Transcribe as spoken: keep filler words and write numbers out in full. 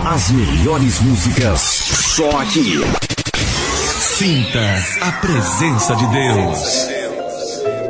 As melhores músicas, só aqui. Sinta a presença de Deus.